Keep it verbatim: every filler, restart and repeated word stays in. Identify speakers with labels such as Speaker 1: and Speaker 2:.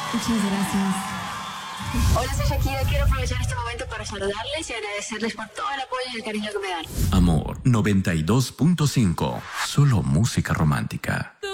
Speaker 1: Muchas gracias.
Speaker 2: Hola, soy Shakira. Quiero aprovechar este momento para saludarles y agradecerles por todo el apoyo y el cariño que me dan.
Speaker 3: Amor noventa y dos punto cinco. Solo música romántica.